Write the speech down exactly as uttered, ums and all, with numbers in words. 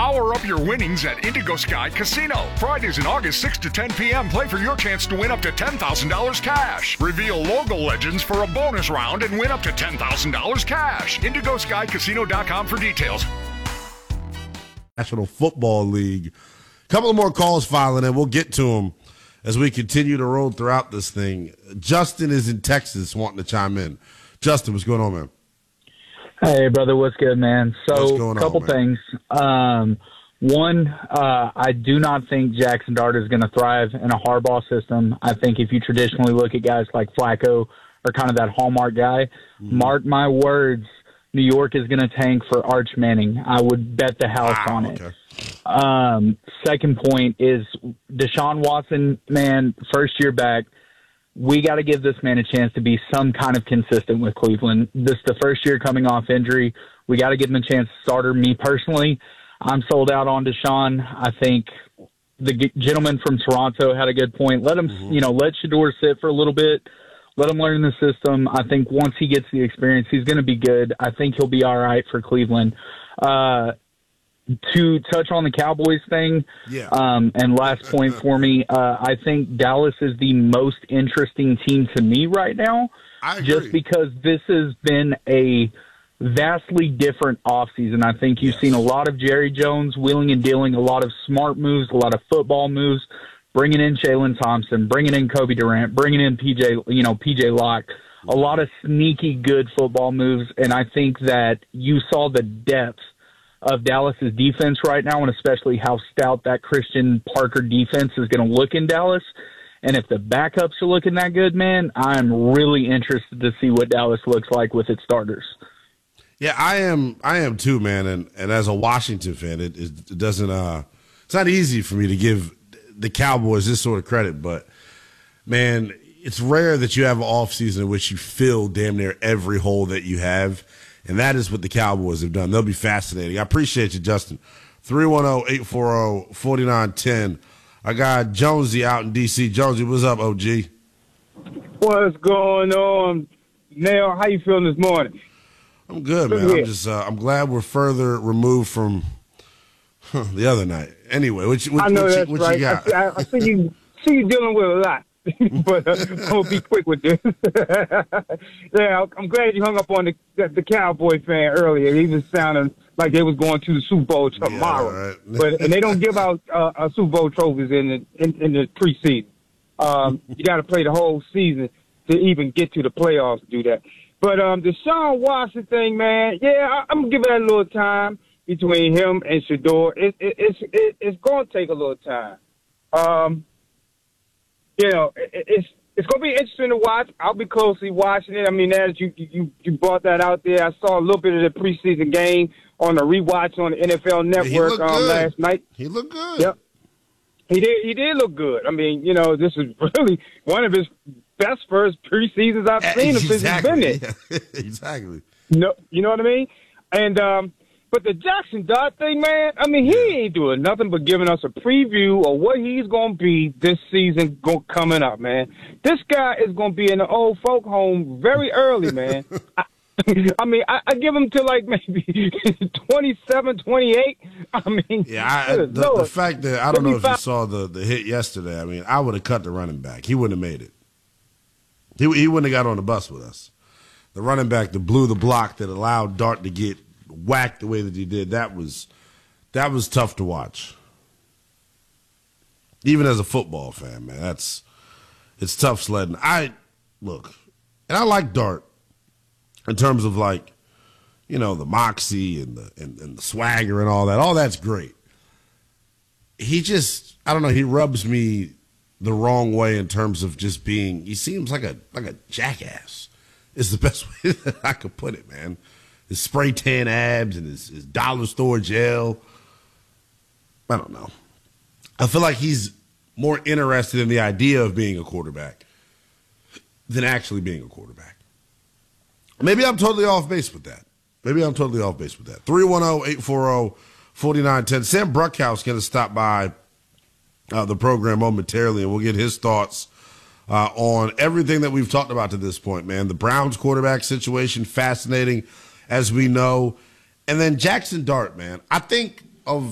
Power up your winnings at Indigo Sky Casino. Fridays in August, six to ten p.m. Play for your chance to win up to ten thousand dollars cash. Reveal logo legends for a bonus round and win up to ten thousand dollars cash. indigo sky casino dot com for details. National Football League. A couple of more calls filing in. We'll get to them as we continue to roll throughout this thing. Justin is in Texas wanting to chime in. Justin, what's going on, man? Hey, brother, what's good, man? So, a couple on, things. Um, one, uh, I do not think Jackson Dart is going to thrive in a Harbaugh system. I think if you traditionally look at guys like Flacco or kind of that hallmark guy, mm-hmm. mark my words, New York is going to tank for Arch Manning. I would bet the house wow, on okay. it. Um, second point is Deshaun Watson, man, first year back. We got to give this man a chance to be some kind of consistent with Cleveland. This is the first year coming off injury. We got to give him a chance to starter. Me personally, I'm sold out on Deshaun. I think the g- gentleman from Toronto had a good point. Let him, mm-hmm. you know, let Shador sit for a little bit. Let him learn the system. I think once he gets the experience, he's going to be good. I think he'll be all right for Cleveland. Uh, To touch on the Cowboys thing, yeah. um, and last point for me, uh, I think Dallas is the most interesting team to me right now, I agree. just because this has been a vastly different offseason. I think you've yes. seen a lot of Jerry Jones wheeling and dealing, a lot of smart moves, a lot of football moves, bringing in Jalen Thompson, bringing in Kobe Durant, bringing in P J, you know, P J Locke, a lot of sneaky good football moves, and I think that you saw the depth of Dallas's defense right now, and especially how stout that Christian Parker defense is going to look in Dallas. And if the backups are looking that good, man, I'm really interested to see what Dallas looks like with its starters. Yeah, I am. I am too, man. And and as a Washington fan, it, it doesn't. Uh, it's not easy for me to give the Cowboys this sort of credit, but man, it's rare that you have an offseason in which you fill damn near every hole that you have. And that is what the Cowboys have done. They'll be fascinating. I appreciate you, Justin. three one zero, eight four zero, four nine one zero. I got Jonesy out in D C. Jonesy, what's up, O G? What's going on? Nail, how you feeling this morning? I'm good, man. I'm just uh, I'm glad we're further removed from huh, the other night. Anyway, what you, what, I know what, that's you, what right. you got? I, I see you see you dealing with a lot. but uh, I'll be quick with this. yeah, I'm glad you hung up on the the, the Cowboy fan earlier. He was sounding like they was going to the Super Bowl tomorrow, yeah, right. but and they don't give out uh, uh, Super Bowl trophies in the in, in the preseason. Um, you got to play the whole season to even get to the playoffs to do that. But um, the Deshaun Watson thing, man, yeah, I, I'm gonna give it a little time between him and Shador. It, it, it's it, it's going to take a little time. Um, You know, it's it's going to be interesting to watch. I'll be closely watching it. I mean, as you you you brought that out there, I saw a little bit of the preseason game on the rewatch on the N F L Network yeah, um, last night. He looked good. Yep, he did. He did look good. I mean, you know, this is really one of his best first preseasons I've seen him exactly. since he's been there. Yeah. exactly. No, you know what I mean? And um, but the Jackson Dart thing, man, I mean, he ain't doing nothing but giving us a preview of what he's going to be this season go- coming up, man. This guy is going to be in the old folk home very early, man. I, I mean, I, I give him to like maybe twenty-seven, twenty-eight. I mean, yeah, I, the, the fact that I don't know if you saw the, the hit yesterday. I mean, I would have cut the running back. He wouldn't have made it. He, he wouldn't have got on the bus with us. The running back that blew the block that allowed Dart to get whacked the way that he did, that was that was tough to watch. Even as a football fan, man, that's it's tough sledding. I look, and I like Dart in terms of like, you know, the moxie and the and, and the swagger and all that. All that's great. He just, I don't know, he rubs me the wrong way in terms of just being. He seems like a like a jackass. Is the best way that I could put it, man. His spray tan abs and his, his dollar store gel. I don't know. I feel like he's more interested in the idea of being a quarterback than actually being a quarterback. Maybe I'm totally off base with that. Maybe I'm totally off base with that. three one zero, eight four zero, four nine one zero. Sam Bruckhouse going to stop by uh, the program momentarily, and we'll get his thoughts uh, on everything that we've talked about to this point, man. The Browns quarterback situation, fascinating, as we know. And then Jackson Dart, man. I think of